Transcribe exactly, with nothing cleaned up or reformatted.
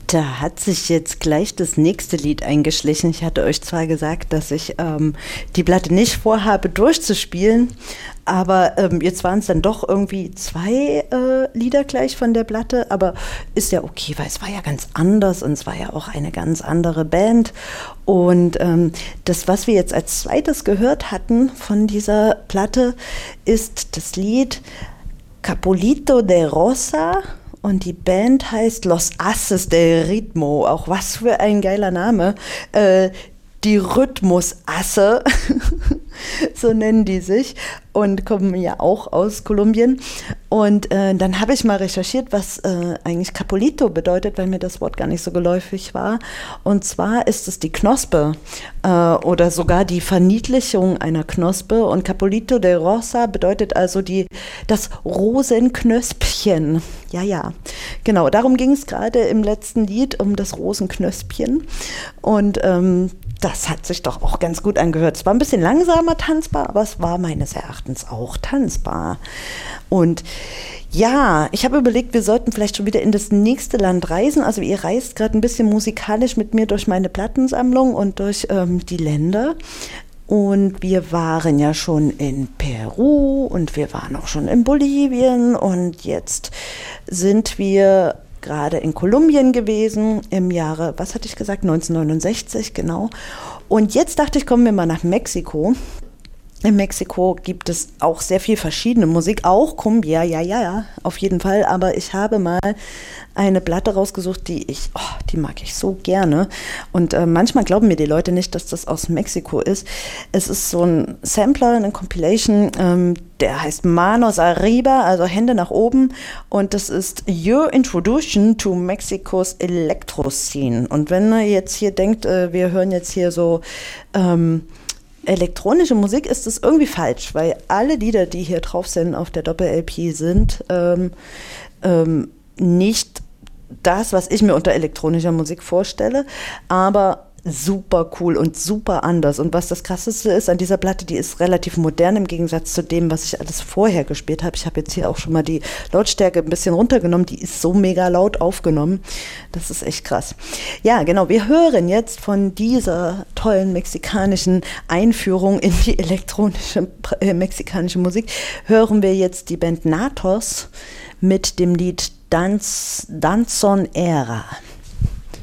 Da hat sich jetzt gleich das nächste Lied eingeschlichen. Ich hatte euch zwar gesagt, dass ich ähm, die Platte nicht vorhabe durchzuspielen, aber ähm, jetzt waren es dann doch irgendwie zwei äh, Lieder gleich von der Platte, aber ist ja okay, weil es war ja ganz anders und es war ja auch eine ganz andere Band. Und ähm, das, was wir jetzt als zweites gehört hatten von dieser Platte, ist das Lied Capulito de Rosa. Und die Band heißt Los Ases del Ritmo. Auch was für ein geiler Name. Äh, die Rhythmusasse, so nennen die sich und kommen ja auch aus Kolumbien. Und äh, dann habe ich mal recherchiert, was äh, eigentlich Capulito bedeutet, weil mir das Wort gar nicht so geläufig war. Und zwar ist es die Knospe äh, oder sogar die Verniedlichung einer Knospe. Und Capulito de Rosa bedeutet also die, das Rosenknöspchen. Ja, ja, genau. Darum ging es gerade im letzten Lied, um das Rosenknöspchen. Und ähm, das hat sich doch auch ganz gut angehört. Es war ein bisschen langsamer tanzbar, aber es war meines Erachtens auch tanzbar. Und ja, ich habe überlegt, wir sollten vielleicht schon wieder in das nächste Land reisen. Also ihr reist gerade ein bisschen musikalisch mit mir durch meine Plattensammlung und durch ähm, die Länder. Und wir waren ja schon in Peru und wir waren auch schon in Bolivien und jetzt sind wir gerade in Kolumbien gewesen im Jahre, was hatte ich gesagt, neunzehnhundertneunundsechzig, genau. Und jetzt dachte ich, kommen wir mal nach Mexiko. In Mexiko gibt es auch sehr viel verschiedene Musik, auch Cumbia, ja, ja, ja, auf jeden Fall. Aber ich habe mal eine Platte rausgesucht, die ich, oh, die mag ich so gerne. Und äh, manchmal glauben mir die Leute nicht, dass das aus Mexiko ist. Es ist so ein Sampler, eine Compilation, ähm, der heißt Manos Arriba, also Hände nach oben. Und das ist Your Introduction to Mexico's Electro Scene. Und wenn ihr jetzt hier denkt, äh, wir hören jetzt hier so ähm, elektronische Musik, ist das irgendwie falsch, weil alle Lieder, die hier drauf sind auf der Doppel-L P, sind ähm, ähm, nicht das, was ich mir unter elektronischer Musik vorstelle, aber super cool und super anders. Und was das Krasseste ist an dieser Platte, die ist relativ modern im Gegensatz zu dem, was ich alles vorher gespielt habe. Ich habe jetzt hier auch schon mal die Lautstärke ein bisschen runtergenommen. Die ist so mega laut aufgenommen. Das ist echt krass. Ja, genau. Wir hören jetzt von dieser tollen mexikanischen Einführung in die elektronische äh, mexikanische Musik, hören wir jetzt die Band Natos mit dem Lied Danz, Danzon Era.